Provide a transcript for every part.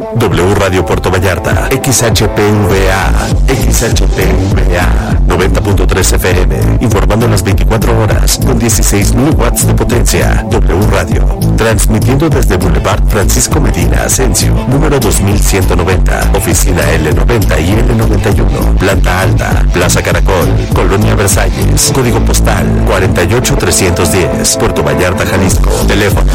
W Radio Puerto Vallarta, XHPVA 90.3 FM, informando las 24 horas con 16.000 watts de potencia. W Radio, transmitiendo desde Boulevard Francisco Medina Asensio, número 2190, oficina L90 y L91, planta alta, Plaza Caracol, Colonia Versalles, código postal 48310, Puerto Vallarta, Jalisco, teléfono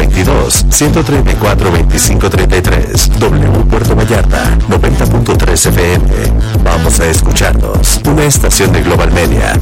322-134-2533, W Puerto Vallarta, 90.3 FM. Vamos a escucharnos. Una estación de Global Media.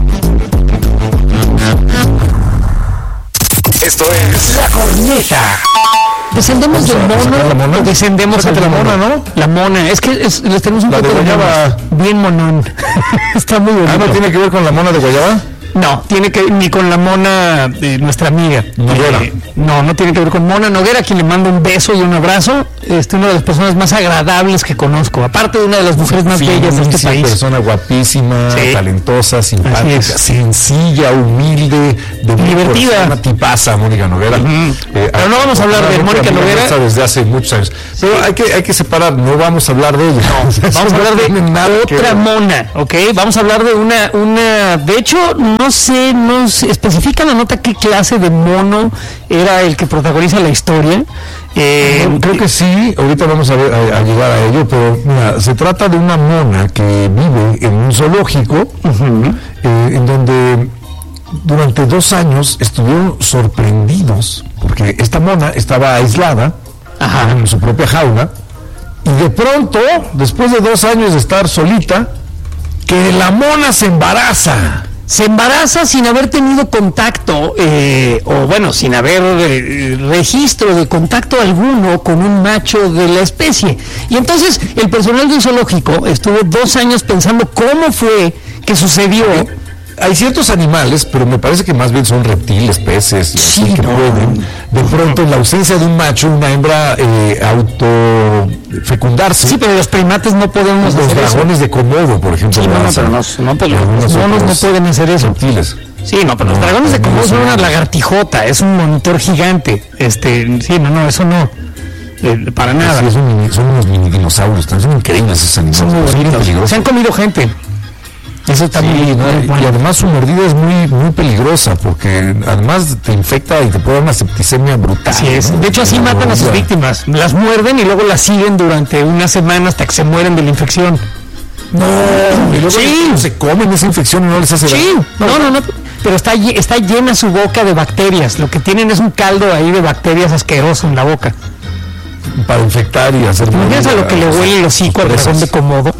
Esto es La Corneta. Descendemos del mono, descendemos a la mona, ¿no? La mona, es que les tenemos un poco de guayaba bien monón. Está muy bonito. ¿No tiene que ver con la mona de guayaba? No, tiene que ni con la Mona de nuestra amiga Noguera. No tiene que ver con Mona Noguera, a quien le mando un beso y un abrazo. Una de las personas más agradables que conozco, aparte de una de las mujeres más bellas de este país. Una persona guapísima, talentosa, simpática, sencilla, humilde, divertida. Una tipaza, Mónica Noguera. Pero no vamos a hablar de Mónica Noguera desde hace muchos años. Pero hay que separar, no vamos a hablar de ella. No, vamos a hablar de otra mona, ¿ok? Vamos a hablar de una. De hecho, no especifica la nota qué clase de mono era el que protagoniza la historia. Creo que sí, ahorita vamos a llegar a ello, pero mira, se trata de una mona que vive en un zoológico, en donde durante 2 años estuvieron sorprendidos, porque esta mona estaba aislada en su propia jaula, y de pronto, después de 2 años de estar solita, que la mona se embaraza. Se embaraza sin haber tenido contacto, sin haber registro de contacto alguno con un macho de la especie. Y entonces el personal del zoológico estuvo 2 años pensando cómo fue que sucedió. Hay ciertos animales, pero me parece que más bien son reptiles, peces, que pueden, de pronto, en la ausencia de un macho, una hembra autofecundarse. Sí, pero los primates no podemos hacer eso. Los dragones de Komodo, por ejemplo. Sí, los monos no pueden hacer eso. Reptiles. Sí, no, pero los dragones de Komodo son una lagartijota, es un monitor gigante. Eso no. Para nada. Sí, son unos mini dinosaurios, son increíbles esos animales. Son muy bonitos. Se han comido gente. Eso está muy bueno. Y además su mordida es muy, muy peligrosa, porque además te infecta y te puede dar una septicemia brutal. Así es. De hecho, así matan a sus víctimas. Las muerden y luego las siguen durante una semana hasta que se mueren de la infección. No, y luego se comen esa infección y no les hace daño. Sí, no. Pero está llena su boca de bacterias. Lo que tienen es un caldo ahí de bacterias asqueroso en la boca. Para infectar y hacer... Fíjense a lo que le huele el hocico al dragón de Komodo.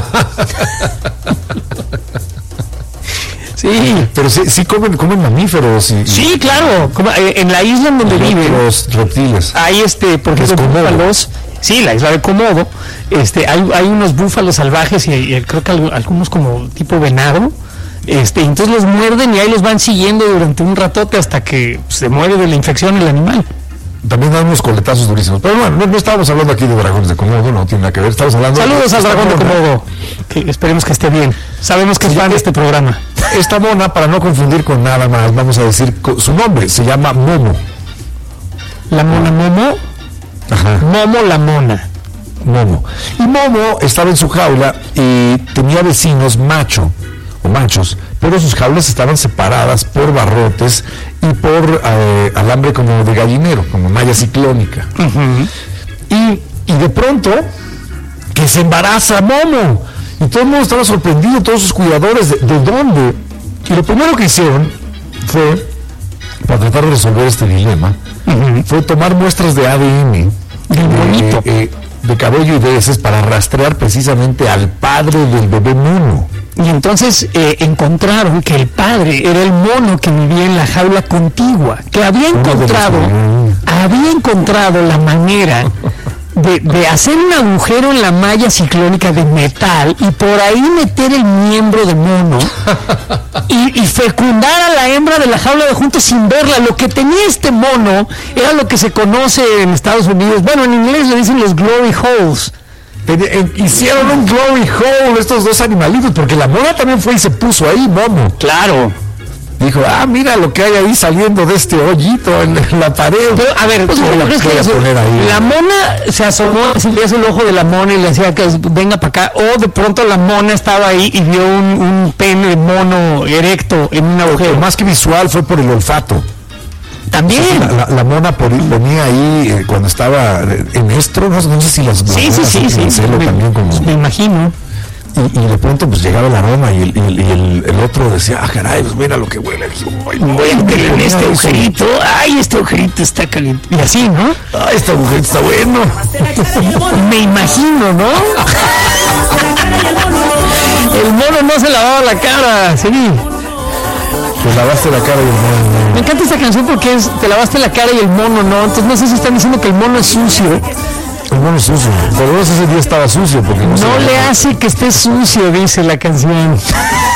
Sí, pero sí comen mamíferos. Sí, claro. En la isla en donde viven los reptiles. Hay por ejemplo búfalos. Sí, la isla de Komodo. Hay unos búfalos salvajes y creo que algunos como tipo venado. Entonces los muerden y ahí los van siguiendo durante un ratote hasta que se muere de la infección el animal. También dan unos coletazos durísimos. Pero bueno, no estábamos hablando aquí de dragones de Komodo, no tiene nada que ver. Estamos hablando. Saludos al dragón de Komodo. Que esperemos que esté bien. Sabemos que es fan de este programa. Esta mona, para no confundir con nada más, vamos a decir su nombre, se llama Momo. ¿La mona Momo? Ajá. Momo la mona. Momo. Y Momo estaba en su jaula y tenía vecinos machos, pero sus jaulas estaban separadas por barrotes y por alambre como de gallinero, como malla ciclónica. Y de pronto, que se embaraza Momo. Y todo el mundo estaba sorprendido, todos sus cuidadores, ¿de dónde? Y lo primero que hicieron fue, para tratar de resolver este dilema, fue tomar muestras de ADN de cabello y de heces para rastrear precisamente al padre del bebé mono. Y entonces encontraron que el padre era el mono que vivía en la jaula contigua, que había encontrado la manera de hacer un agujero en la malla ciclónica de metal y por ahí meter el miembro de mono y fecundar a la hembra de la jaula de juntos sin verla. Lo que tenía este mono era lo que se conoce en Estados Unidos, bueno, en inglés le dicen los glory holes. Hicieron un glory hole estos dos animalitos, porque la mona también fue y se puso ahí, Momo. Claro. dijo, mira lo que hay ahí saliendo de este hoyito en la pared. Pero, a ver, pues ¿cómo crees que poner ahí. La mona se asomó, se veía el ojo de la mona y le decía que venga para acá, o de pronto la mona estaba ahí y vio un pene de mono erecto en un agujero? Más que visual fue por el olfato. También. Sí, la mona venía ahí cuando estaba en estro, no sé si las Sí, también como... me imagino. Y de pronto pues llegaba el aroma y el otro decía, caray, pues mira lo que huele aquí. Voy a meterle en este agujerito. Ay, este agujerito está caliente. Y así, ¿no? Ay, este agujerito está bueno. Me imagino, ¿no? El mono no se lavaba la cara, sí. Te lavaste la cara y el mono no. Me encanta esta canción porque te lavaste la cara y el mono no. Entonces no sé si están diciendo que el mono es sucio. El mono es sucio. Por eso ese día estaba sucio. Porque no le hace que esté sucio, dice la canción.